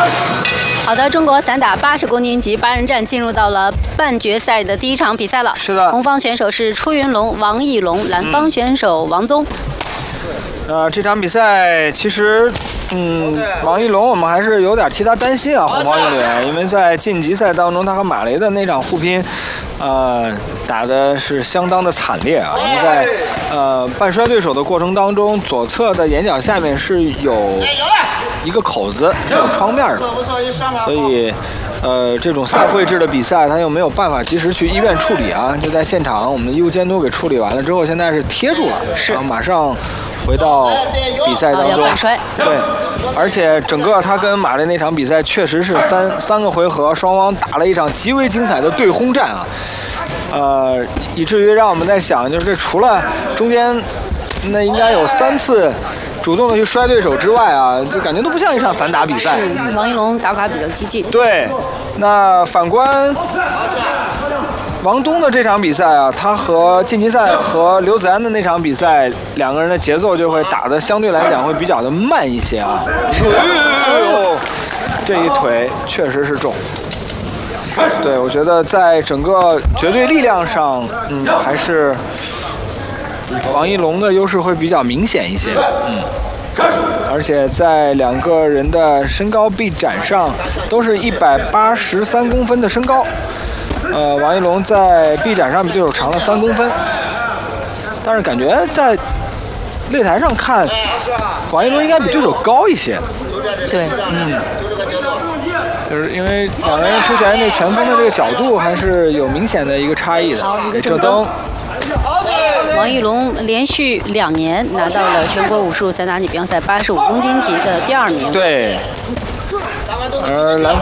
好的，中国散打80公斤级8人战进入到了半决赛的第一场比赛了。 是的， 红方选手是出云龙、王艺龙，蓝方选手王宗。 这场比赛其实，王艺龙我们还是有点替他担心啊，红方运动员，因为在晋级赛当中，他和马雷的那场互拼，打的是相当的惨烈啊。因为在半摔对手的过程当中，左侧的眼角下面是有一个口子，有创面的，所以。这种赛会制的比赛，他又没有办法及时去医院处理啊，就在现场我们的医务监督给处理完了之后，现在是贴住了，然后马上回到比赛当中。对，而且整个他跟马雷那场比赛确实是三个回合，双方打了一场极为精彩的对轰战啊，以至于让我们在想，就是除了中间那应该有3次。主动的去摔对手之外啊，就感觉都不像一场散打比赛。 是王艺龙打法比较激进。 对，那反观王东的这场比赛啊，他和晋级赛和刘子安的那场比赛，两个人的节奏就会打得相对来讲会比较的慢一些啊。这一腿确实是重。对，我觉得在整个绝对力量上，还是。王艺龙的优势会比较明显一些，而且在两个人的身高臂展上都是183公分的身高，王艺龙在臂展上比对手长了3公分，但是感觉在擂台上看，王艺龙应该比对手高一些。 对， 就是因为两个人出拳这拳风的这个角度还是有明显的一个差异的。 好，一个正蹬。王艺龙连续2年拿到了全国武术散打女标赛85公斤级的第2名。 对，而蓝。